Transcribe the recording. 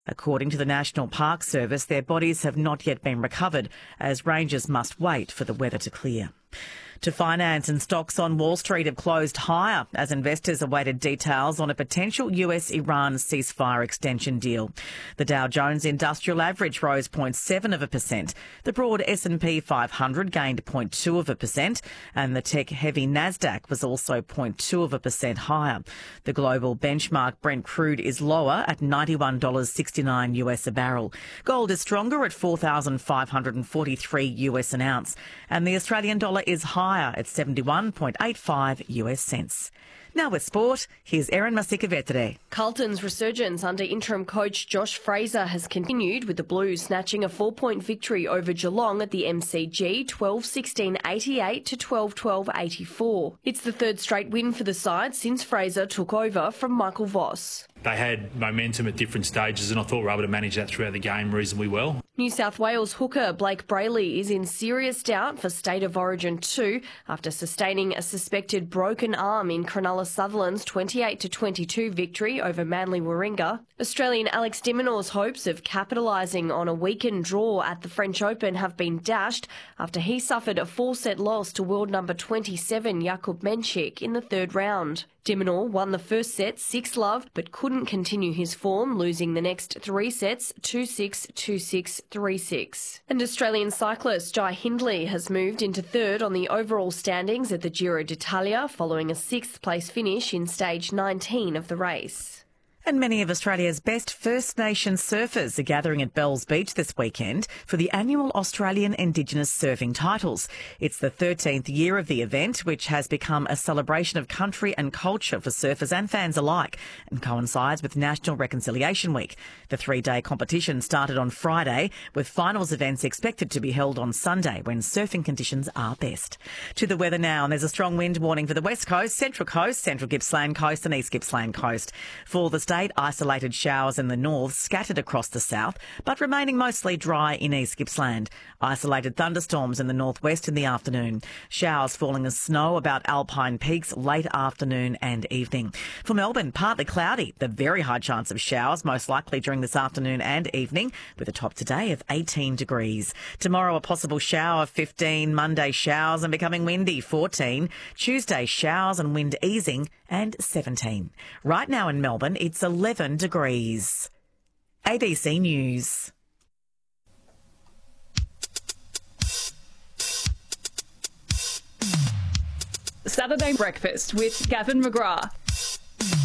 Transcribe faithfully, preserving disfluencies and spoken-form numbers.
According to the National Park Service, their bodies have not yet been recovered, as rangers must wait for the weather to clear. To finance, and stocks on Wall Street have closed higher as investors awaited details on a potential U S Iran ceasefire extension deal. The Dow Jones Industrial Average rose zero point seven of a percent. The broad S and P five hundred gained zero point two of a percent, and the tech-heavy Nasdaq was also zero point two of a percent higher. The global benchmark Brent crude is lower at ninety-one dollars sixty-nine U S a barrel. Gold is stronger at four thousand five hundred forty-three U S an ounce, and the Australian dollar is higher at seventy-one point eight five U S cents. Now with sport, here's Erin Masika-Vetere. Carlton's resurgence under interim coach Josh Fraser has continued, with the Blues snatching a four-point victory over Geelong at the M C G, twelve sixteen eighty-eight to twelve twelve eighty-four. It's the third straight win for the side since Fraser took over from Michael Voss. They had momentum at different stages, and I thought we were able to manage that throughout the game reasonably well. New South Wales hooker Blake Brayley is in serious doubt for State of Origin two after sustaining a suspected broken arm in Cronulla Sutherland's twenty-eight to twenty-two victory over Manly Warringah. Australian Alex de Minaur's hopes of capitalising on a weakened draw at the French Open have been dashed after he suffered a four-set loss to world number twenty-seven Jakub Menchik in the third round. De Minaur won the first set six love but couldn't continue his form, losing the next three sets two six, two six, three six. And Australian cyclist Jai Hindley has moved into third on the overall standings at the Giro d'Italia following a sixth place finish in stage nineteen of the race. And many of Australia's best First Nations surfers are gathering at Bells Beach this weekend for the annual Australian Indigenous Surfing Titles. It's the thirteenth year of the event, which has become a celebration of country and culture for surfers and fans alike, and coincides with National Reconciliation Week. The three-day competition started on Friday, with finals events expected to be held on Sunday when surfing conditions are best. To the weather now, and there's a strong wind warning for the West Coast, Central Coast, Central Gippsland Coast and East Gippsland Coast. For the state, isolated showers in the north, scattered across the south, but remaining mostly dry in East Gippsland. Isolated thunderstorms in the northwest in the afternoon. Showers falling as snow about Alpine Peaks late afternoon and evening. For Melbourne, partly cloudy. The very high chance of showers, most likely during this afternoon and evening, with a top today of eighteen degrees. Tomorrow, a possible shower, fifteen. Monday, showers and becoming windy, fourteen. Tuesday, showers and wind easing, and seventeen. Right now in Melbourne, it's eleven degrees. A B C News. Saturday Breakfast with Gavin McGrath.